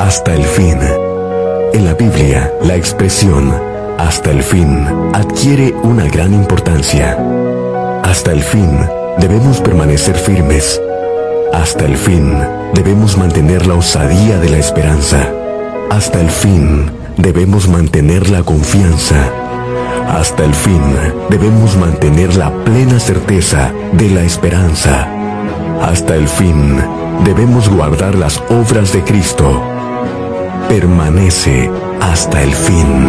hasta el fin. En la Biblia, la expresión hasta el fin adquiere una gran importancia. Hasta el fin debemos permanecer firmes. Hasta el fin debemos mantener la osadía de la esperanza. Hasta el fin debemos mantener la confianza. Hasta el fin debemos mantener la plena certeza de la esperanza. Hasta el fin debemos guardar las obras de Cristo. Permanece hasta el fin.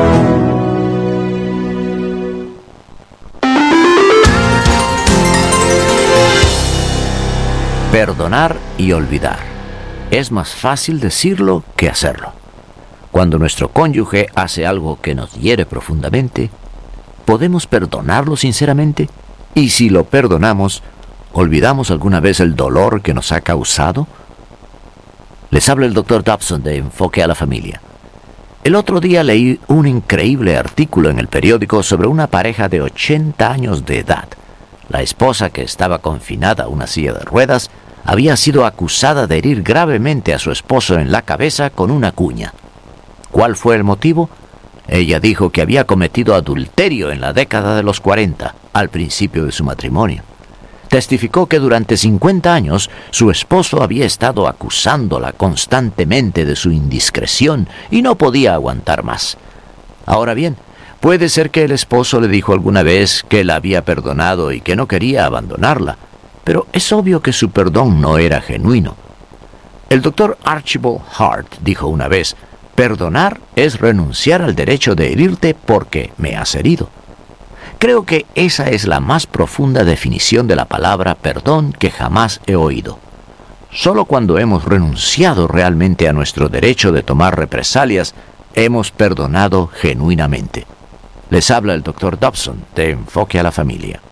Perdonar y olvidar. Es más fácil decirlo que hacerlo. Cuando nuestro cónyuge hace algo que nos hiere profundamente, ¿podemos perdonarlo sinceramente? Y si lo perdonamos, ¿olvidamos alguna vez el dolor que nos ha causado? Les habla el Dr. Dobson de Enfoque a la Familia. El otro día leí un increíble artículo en el periódico sobre una pareja de 80 años de edad. La esposa, que estaba confinada a una silla de ruedas, había sido acusada de herir gravemente a su esposo en la cabeza con una cuña. ¿Cuál fue el motivo? Ella dijo que había cometido adulterio en la década de los 40, al principio de su matrimonio. Testificó que durante 50 años su esposo había estado acusándola constantemente de su indiscreción y no podía aguantar más. Ahora bien, puede ser que el esposo le dijo alguna vez que la había perdonado y que no quería abandonarla, pero es obvio que su perdón no era genuino. El doctor Archibald Hart dijo una vez: perdonar es renunciar al derecho de herirte porque me has herido. Creo que esa es la más profunda definición de la palabra perdón que jamás he oído. Solo cuando hemos renunciado realmente a nuestro derecho de tomar represalias, hemos perdonado genuinamente. Les habla el Dr. Dobson de Enfoque a la Familia.